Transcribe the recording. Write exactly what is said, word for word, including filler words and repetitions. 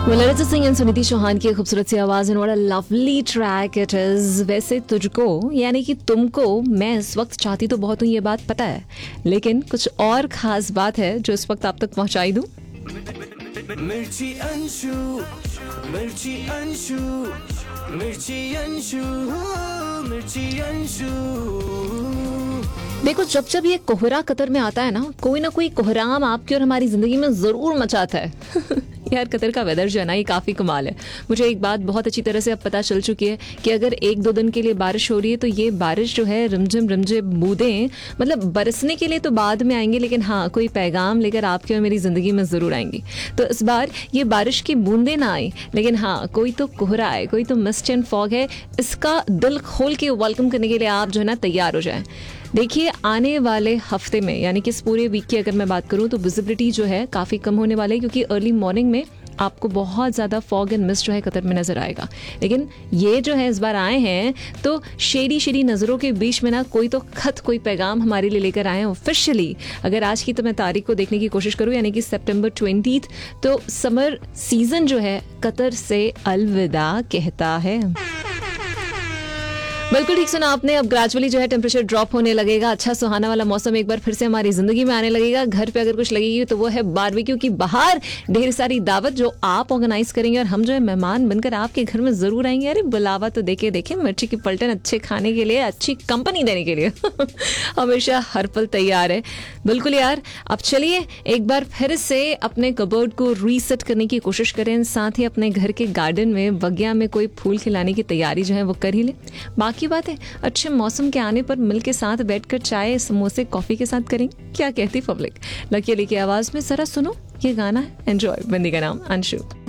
वो ललित सिंह एंड सुनीति चौहान की खूबसूरत सी आवाज and what a lovely track it is. वैसे तुझको यानी कि तुमको मैं इस वक्त चाहती तो बहुत हूँ, ये बात पता है, लेकिन कुछ और खास बात है जो इस वक्त आप तक पहुंचाई दूं। मिर्ची अंशु, मिर्ची अंशु, मिर्ची अंशु, मिर्ची अंशु। देखो, जब जब ये कोहरा कतर में आता है ना, कोई ना कोई कोहराम आपकी और हमारी जिंदगी में जरूर मचाता है। यार कतर का वेदर जो है ना, ये काफी कमाल है। मुझे एक बात बहुत अच्छी तरह से अब पता चल चुकी है कि अगर एक दो दिन के लिए बारिश हो रही है तो ये बारिश जो है रिमझिम रिमझिम बूंदें मतलब बरसने के लिए तो बाद में आएंगे, लेकिन हाँ कोई पैगाम लेकर आपकी और मेरी जिंदगी में जरूर आएंगी। तो इस बार ये बारिश की बूंदें ना आए, लेकिन हाँ कोई तो कोहरा है, कोई तो मिस्ट एंड फॉग है। इसका दिल खोल के वेलकम करने के लिए आप जो है ना तैयार हो जाएं। देखिए, आने वाले हफ्ते में यानी कि इस पूरे वीक की अगर मैं बात करूं तो विजिबिलिटी जो है काफ़ी कम होने वाली है, क्योंकि अर्ली मॉर्निंग में आपको बहुत ज़्यादा फॉग एंड मिस्ट जो है कतर में नज़र आएगा। लेकिन ये जो है इस बार आए हैं तो शेडी शेडी नज़रों के बीच में ना कोई तो खत, कोई पैगाम हमारे लिए लेकर आए हैं ऑफिशियली। अगर आज की तो मैं तारीख को देखने की कोशिश करूँ यानी कि सितंबर ट्वेंटीथ, तो समर सीजन जो है कतर से अलविदा कहता है। बिल्कुल ठीक सुना आपने। अब ग्रेजुअली जो है टेम्परेचर ड्रॉप होने लगेगा, अच्छा सुहाना वाला मौसम एक बार फिर से हमारी जिंदगी में आने लगेगा। घर पे अगर कुछ लगेगी तो वो है बारबेक्यू की बाहर ढेर सारी दावत जो आप ऑर्गेनाइज करेंगे और हम जो है मेहमान बनकर आपके घर में जरूर आएंगे। अरे बुलावा तो देखे देखे मिर्ची की पलटन अच्छे खाने के लिए, अच्छी कंपनी देने के लिए हमेशा हर पल तैयार है। बिल्कुल यार, अब चलिए एक बार फिर से अपने कबर्ड को रीसेट करने की कोशिश करें, साथ ही अपने घर के गार्डन में बगिया में कोई फूल खिलाने की तैयारी जो है वो कर ही ले। बाकी बात है अच्छे मौसम के आने पर मिल के साथ बैठकर चाय समोसे कॉफी के साथ करें। क्या कहती पब्लिक? लकी अली की आवाज में जरा सुनो ये गाना है, एंजॉय। बंदी का नाम अंशु।